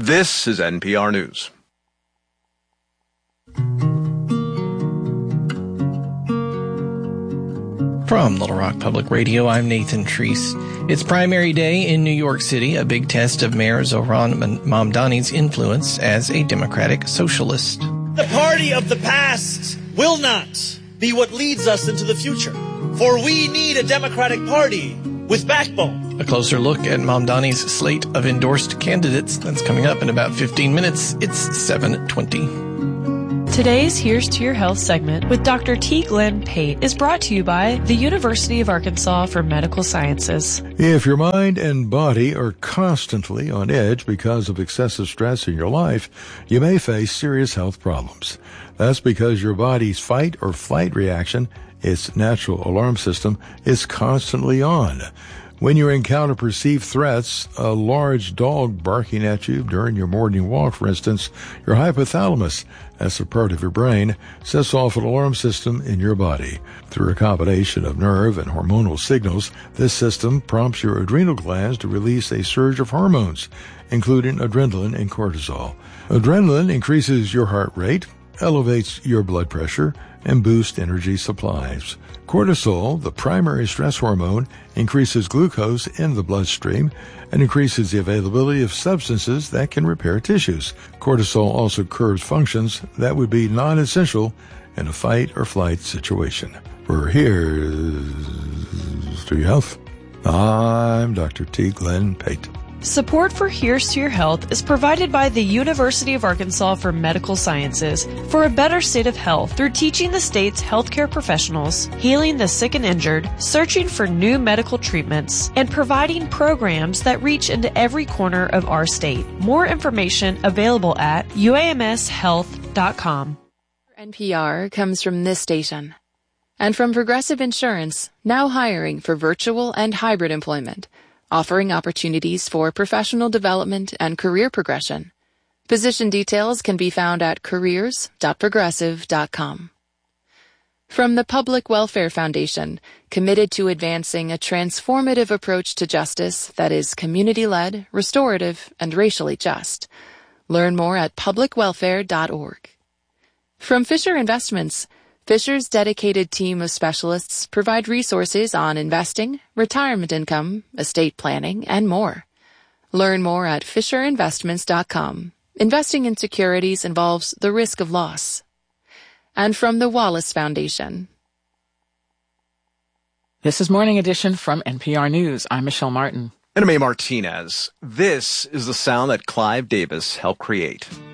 This is NPR News. From Little Rock Public Radio, I'm Nathan Treese. It's primary day in New York City, a big test of Mayor Zohran Mamdani's influence as a democratic socialist. The party of the past will not be what leads us into the future, for we need a democratic party with backbone. A closer look at Mamdani's slate of endorsed candidates. That's coming up in about 15 minutes. It's 7:20. Today's Here's to Your Health segment with Dr. T. Glenn Pate is brought to you by the University of Arkansas for Medical Sciences. If your mind and body are constantly on edge because of excessive stress in your life, you may face serious health problems. That's because your body's fight or flight reaction, its natural alarm system, is constantly on. When you encounter perceived threats, a large dog barking at you during your morning walk, for instance, your hypothalamus, that's a part of your brain, sets off an alarm system in your body. Through a combination of nerve and hormonal signals, this system prompts your adrenal glands to release a surge of hormones, including adrenaline and cortisol. Adrenaline increases your heart rate, elevates your blood pressure, and boosts energy supplies. Cortisol, the primary stress hormone, increases glucose in the bloodstream and increases the availability of substances that can repair tissues. Cortisol also curbs functions that would be non-essential in a fight or flight situation. We're here to your health. I'm Dr. T. Glenn Pate. Support for Here's to Your Health is provided by the University of Arkansas for Medical Sciences for a better state of health through teaching the state's healthcare professionals, healing the sick and injured, searching for new medical treatments, and providing programs that reach into every corner of our state. More information available at uamshealth.com. NPR comes from this station and from Progressive Insurance, now hiring for virtual and hybrid employment, offering opportunities for professional development and career progression. Position details can be found at careers.progressive.com. From the Public Welfare Foundation, committed to advancing a transformative approach to justice that is community-led, restorative, and racially just. Learn more at publicwelfare.org. From Fisher Investments, Fisher's dedicated team of specialists provide resources on investing, retirement income, estate planning, and more. Learn more at FisherInvestments.com. Investing in securities involves the risk of loss. And from the Wallace Foundation. This is Morning Edition from NPR News. I'm Michelle Martin. And I'm A. Martinez. This is the sound that Clive Davis helped create.